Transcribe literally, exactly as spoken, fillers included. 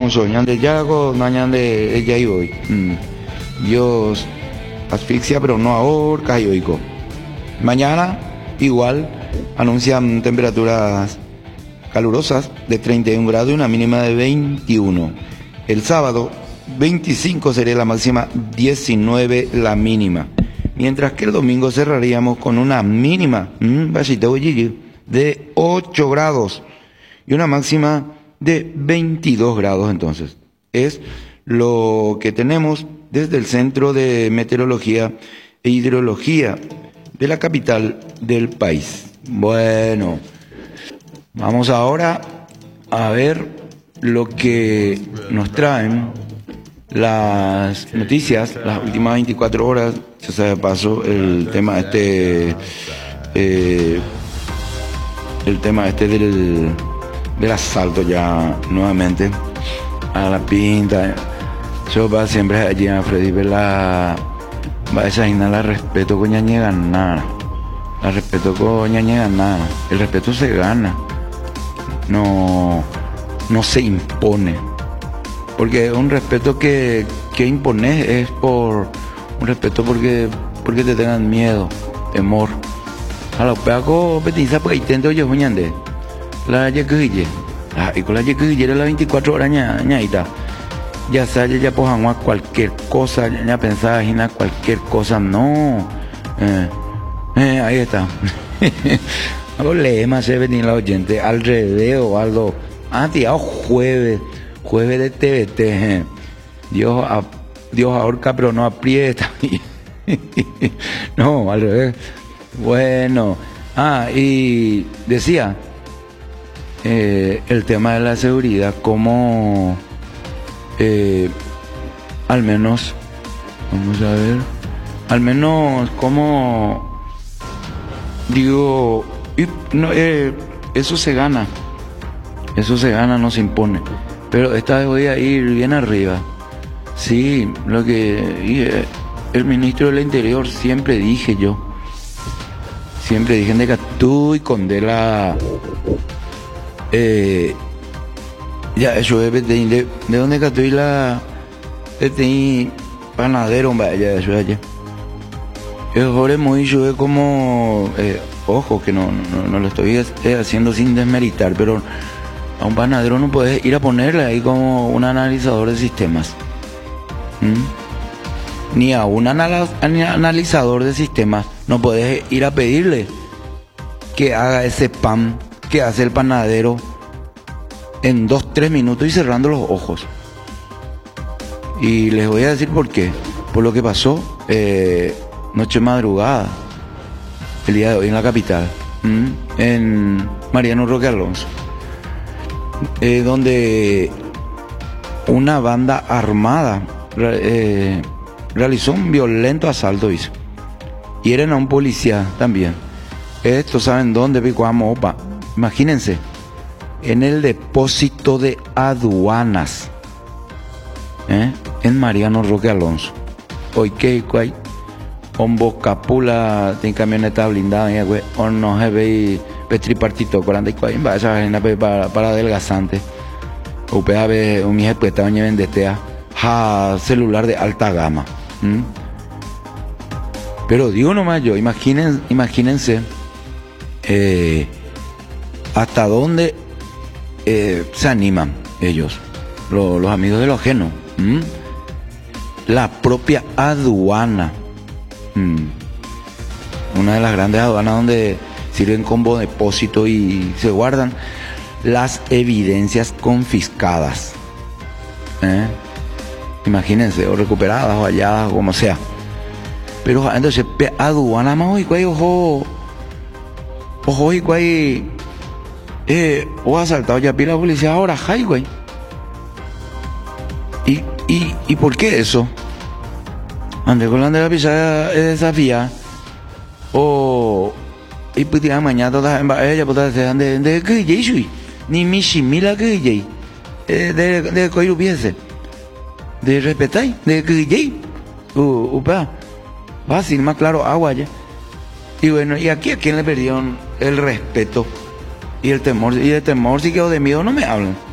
Alonso, ñande yago, nañande ella y hoy. Mm. Dios asfixia, pero no ahorca y oico. Mañana, igual, anuncian temperaturas calurosas de treinta y un grados y una mínima de veintiuno. El sábado, veinticinco sería la máxima, diecinueve la mínima. Mientras que el domingo cerraríamos con una mínima mmm, de ocho grados y una máxima de veintidós grados. Entonces, es lo que tenemos desde el Centro de Meteorología e Hidrología de la capital del país. Bueno, vamos ahora a ver lo que nos traen las noticias, las últimas veinticuatro horas. Ya sabe, paso el tema este, eh, el tema este del, del asalto ya nuevamente a la pinta. Yo va siempre allí a Freddy Vela, va a designar la respeto con ñañega nada, la respeto con ñañega nada, el respeto se gana, no, no se impone, porque un respeto que, que impones es por un respeto porque, porque te tengan miedo, temor. A los pegos petiza pues intento yo mañana la yequille, ah, y con la yequille era las veinticuatro horas ña, ñaita. Ya sabes, ya pues a cualquier cosa, ya pensaba en cualquier cosa, no. Eh, eh, ahí está. Algo lema se venía la oyente, al revés o algo. Ah, tirado jueves, jueves de T V T. Eh. Dios, a, Dios ahorca, pero no aprieta. No, al revés. Bueno, ah, y decía eh, el tema de la seguridad, como. Eh, al menos, vamos a ver, al menos como, digo, y, no, eh, eso se gana, eso se gana, no se impone, pero esta vez voy a ir bien arriba, sí, lo que y, eh, el ministro del Interior siempre dije yo, siempre dije de que tú y Condela, eh, ya, eso es de, de, de dónde que estoy la este panadero, vaya, eso es allá. El joven muy yo es como, eh, ojo, que no, no, no lo estoy haciendo sin desmeritar, pero a un panadero no puedes ir a ponerle ahí como un analizador de sistemas. ¿Mm? Ni a un anal analizador de sistemas no puedes ir a pedirle que haga ese pan que hace el panadero en dos, tres minutos y cerrando los ojos. Y les voy a decir por qué. Por lo que pasó eh, noche madrugada, el día de hoy en la capital, ¿m? En Mariano Roque Alonso, eh, donde una banda armada eh, realizó un violento asalto, hizo. Hieren a un policía también. Esto, ¿saben dónde? Picuamo, opa. Imagínense. En el depósito de aduanas, ¿eh? En Mariano Roque Alonso. Hoy que hay un bocapula, tiene camioneta blindada, y o no se ve tripartito, cuarenta y cuatro, para para adelgazante. O pega ve un mijo pues estaba en de a celular de alta gama. ¿Mm? Pero digo nomás yo, imaginen, imagínense eh, hasta dónde Eh, se animan ellos, lo, los amigos de lo ajeno. ¿Mm? La propia aduana, ¿Mm? Una de las grandes aduanas donde sirven como depósito y se guardan las evidencias confiscadas, ¿eh? Imagínense, o recuperadas o halladas, como sea. Pero entonces aduana más hoy cuay ojo ojo hoy cuay Eh, o asaltado ya pila la policía ahora, jai, güey. ¿Y, y, ¿Y por qué eso? Ande con la de la pisada es desafía. O. Y pues ya mañana todas en ella puede ser de de que yesui. Ni mi simila que yei. De de coiru piense. De respetar, de que yei. Uh, upa. Fácil, más claro, agua ya. Y bueno, y aquí a quién le perdieron el respeto. Y el temor, y el temor sí quedó de miedo, no me hablan.